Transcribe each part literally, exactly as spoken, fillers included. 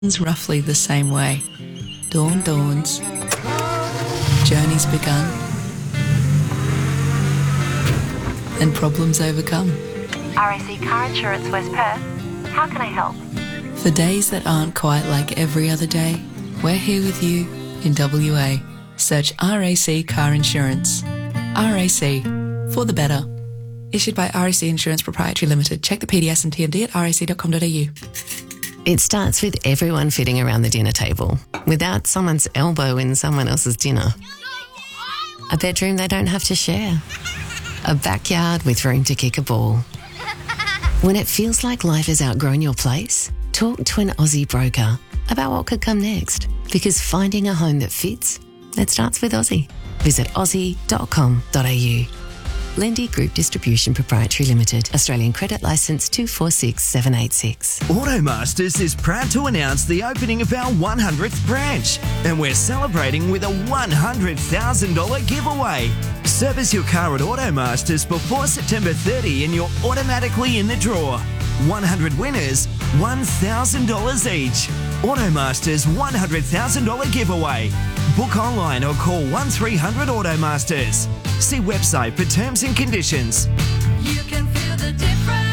roughly the same way. Dawn dawns, journey's begun, and problems overcome. R A C Car Insurance West Perth. How can I help? For days that aren't quite like every other day, we're here with you in W A. Search R A C Car Insurance. R A C, for the better. Issued by R A C Insurance Proprietary Limited. Check the P D S and T M D at r a c dot com dot a u. It starts with everyone fitting around the dinner table, without someone's elbow in someone else's dinner. A bedroom they don't have to share. A backyard with room to kick a ball. When it feels like life has outgrown your place, talk to an Aussie broker about what could come next. Because finding a home that fits, it starts with Aussie. Visit aussie dot com dot a u. Lendy Group Distribution Proprietary Limited. Australian Credit Licence two four six seven eight six. Automasters is proud to announce the opening of our one hundredth branch, and we're celebrating with a one hundred thousand dollars giveaway. Service your car at Automasters before September thirtieth and you're automatically in the draw. one hundred winners, one thousand dollars each. Automasters one hundred thousand dollars giveaway. Book online or call one three hundred Automasters. See website for terms and conditions. You can feel the difference.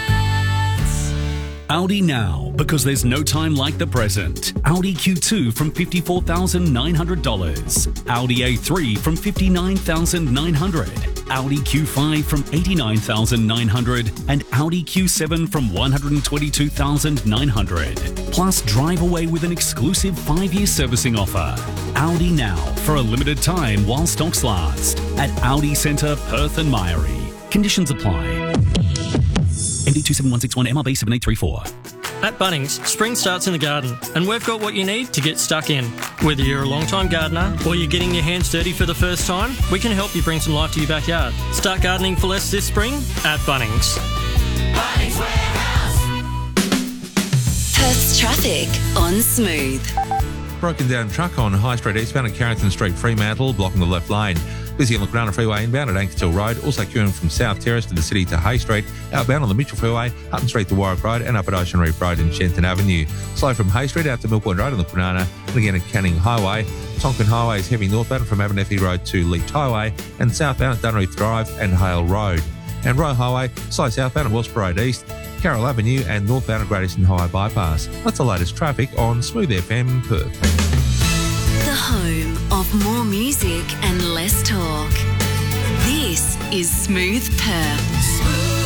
Audi now, because there's no time like the present. Audi Q two from fifty-four thousand nine hundred dollars. Audi A three from fifty-nine thousand nine hundred dollars. Audi Q five from eighty-nine thousand nine hundred dollars. And Audi Q seven from one hundred twenty-two thousand nine hundred dollars. Plus, drive away with an exclusive five-year servicing offer. Audi now, for a limited time while stocks last. At Audi Centre, Perth and Myrie. Conditions apply. M D two seven one six one, M R B seven eight three four. At Bunnings, spring starts in the garden, and we've got what you need to get stuck in. Whether you're a long-time gardener or you're getting your hands dirty for the first time, we can help you bring some life to your backyard. Start gardening for less this spring at Bunnings. Bunnings Warehouse. Perth's traffic on Smooth. Broken down truck on High Street eastbound at Carrington Street, Fremantle, blocking the left lane. Busy on the Cronulla Freeway inbound at Ankertil Road, also queuing from South Terrace to the city to Hay Street, outbound on the Mitchell Freeway, Hutton Street to Warwick Road and up at Ocean Reef Road and Shenton Avenue. Slow from Hay Street out to Mill Point Road on the Cronulla and again at Canning Highway. Tonkin Highway is heavy northbound from Abernethy Road to Leach Highway and southbound at Dunreath Drive and Hale Road. And Roe Highway, slow southbound at Wellsborough Road East, Carroll Avenue and northbound at Great Eastern Highway Bypass. That's the latest traffic on Smooth F M Perth. The home of more music and less talk. This is Smooth Perth.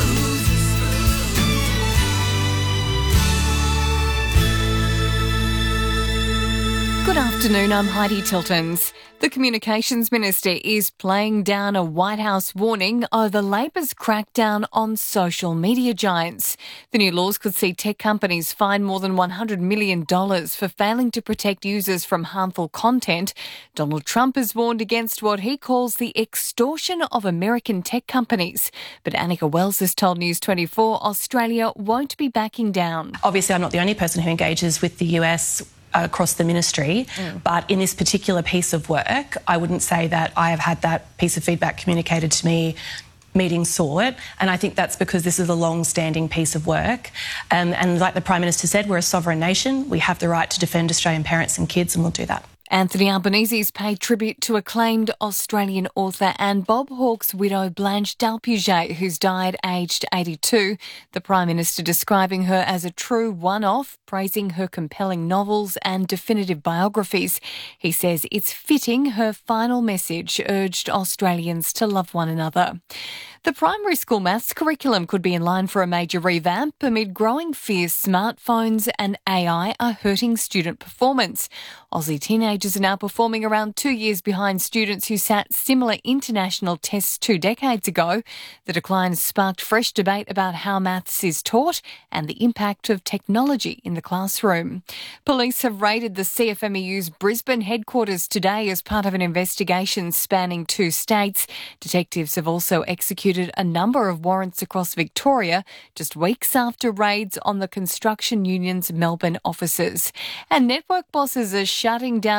Good afternoon, I'm Heidi Tiltons. The Communications Minister is playing down a White House warning over Labor's crackdown on social media giants. The new laws could see tech companies fine more than one hundred million dollars for failing to protect users from harmful content. Donald Trump has warned against what he calls the extortion of American tech companies. But Annika Wells has told News twenty-four Australia won't be backing down. Obviously, I'm not the only person who engages with the U S across the ministry, mm. but in this particular piece of work, I wouldn't say that I have had that piece of feedback communicated to me, meeting sought, and I think that's because this is a long-standing piece of work. Um, and like the Prime Minister said, we're a sovereign nation. We have the right to defend Australian parents and kids, and we'll do that. Anthony Albanese's paid tribute to acclaimed Australian author Anne Bob Hawke's widow Blanche Dalpuget, who's died aged eighty-two. The Prime Minister describing her as a true one-off, praising her compelling novels and definitive biographies. He says it's fitting her final message urged Australians to love one another. The primary school maths curriculum could be in line for a major revamp amid growing fears smartphones and A I are hurting student performance. Aussie teenagers are now performing around two years behind students who sat similar international tests two decades ago. The decline has sparked fresh debate about how maths is taught and the impact of technology in the classroom. Police have raided the C F M E U's Brisbane headquarters today as part of an investigation spanning two states. Detectives have also executed a number of warrants across Victoria just weeks after raids on the construction union's Melbourne offices. And network bosses are shutting down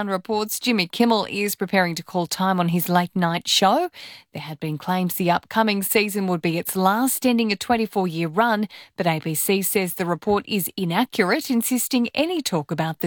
One reports Jimmy Kimmel is preparing to call time on his late-night show. There had been claims the upcoming season would be its last, ending a twenty-four-year run, but A B C says the report is inaccurate, insisting any talk about the